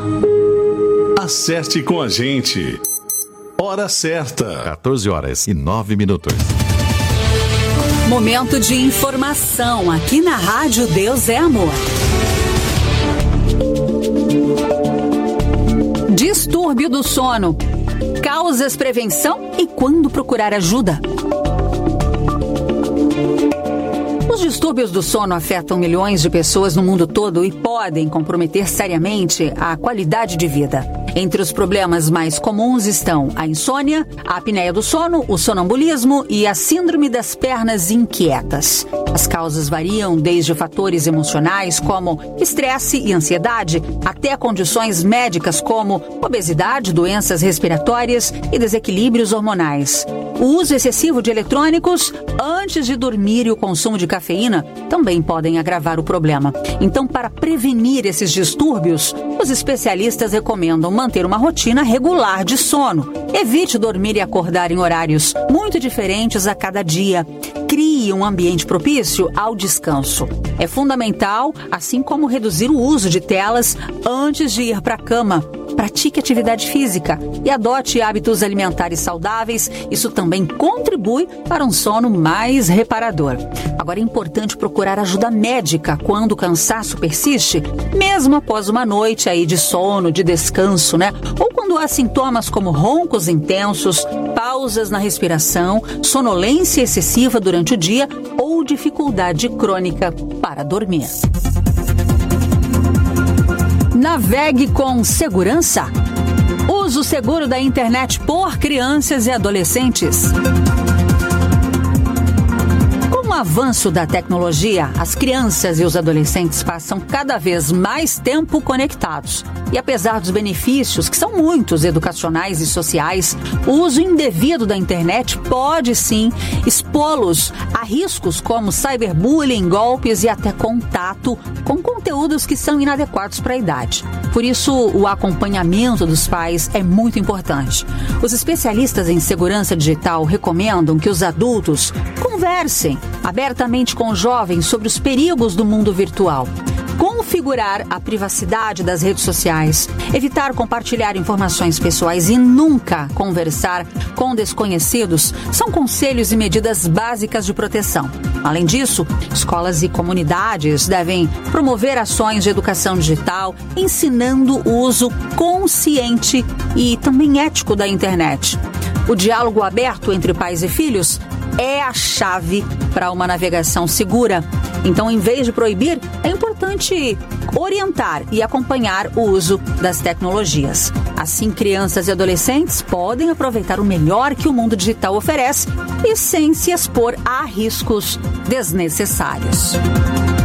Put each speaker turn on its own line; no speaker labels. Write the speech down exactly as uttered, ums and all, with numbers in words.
Acerte com a gente. Hora certa.
quatorze horas e nove minutos.
Momento de informação aqui na Rádio Deus é Amor. Distúrbio do sono. Causas, prevenção e quando procurar ajuda. Os distúrbios do sono afetam milhões de pessoas no mundo todo e podem comprometer seriamente a qualidade de vida. Entre os problemas mais comuns estão a insônia, a apneia do sono, o sonambulismo e a síndrome das pernas inquietas. As causas variam desde fatores emocionais como estresse e ansiedade até condições médicas como obesidade, doenças respiratórias e desequilíbrios hormonais. O uso excessivo de eletrônicos antes de dormir e o consumo de cafeína também podem agravar o problema. Então, para prevenir esses distúrbios, os especialistas recomendam manter uma rotina regular de sono. Evite dormir e acordar em horários muito diferentes a cada dia. Crie um ambiente propício ao descanso. É fundamental, assim como reduzir o uso de telas antes de ir para a cama. Pratique atividade física e adote hábitos alimentares saudáveis. Isso também contribui para um sono mais reparador. Agora é importante procurar ajuda médica quando o cansaço persiste, mesmo após uma noite aí de sono, de descanso, né? Ou quando há sintomas como roncos intensos, pausas na respiração, sonolência excessiva durante o dia ou dificuldade crônica para dormir. Navegue com segurança. Uso seguro da internet por crianças e adolescentes. Com o avanço da tecnologia, as crianças e os adolescentes passam cada vez mais tempo conectados. E apesar dos benefícios, que são muitos, educacionais e sociais, o uso indevido da internet pode sim expô-los a riscos como cyberbullying, golpes e até contato com conteúdos que são inadequados para a idade. Por isso, o acompanhamento dos pais é muito importante. Os especialistas em segurança digital recomendam que os adultos conversem abertamente com os jovens sobre os perigos do mundo virtual. Configurar a privacidade das redes sociais, evitar compartilhar informações pessoais e nunca conversar com desconhecidos são conselhos e medidas básicas de proteção. Além disso, escolas e comunidades devem promover ações de educação digital, ensinando o uso consciente e também ético da internet. O diálogo aberto entre pais e filhos é a chave para uma navegação segura. Então, em vez de proibir, é importante orientar e acompanhar o uso das tecnologias. Assim, crianças e adolescentes podem aproveitar o melhor que o mundo digital oferece e sem se expor a riscos desnecessários.